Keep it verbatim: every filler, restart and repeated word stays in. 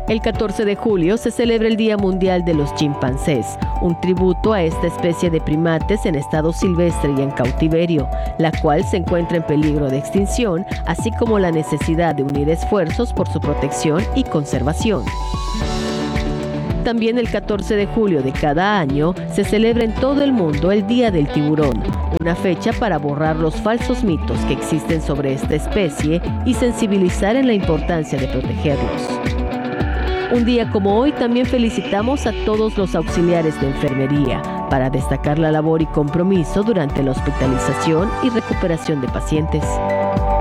El catorce de julio se celebra el Día Mundial de los Chimpancés, un tributo a esta especie de primates en estado silvestre y en cautiverio, la cual se encuentra en peligro de extinción, así como la necesidad de unir esfuerzos por su protección y conservación. También el catorce de julio de cada año se celebra en todo el mundo el Día del Tiburón, una fecha para borrar los falsos mitos que existen sobre esta especie y sensibilizar en la importancia de protegerlos. Un día como hoy también felicitamos a todos los auxiliares de enfermería para destacar la labor y compromiso durante la hospitalización y recuperación de pacientes.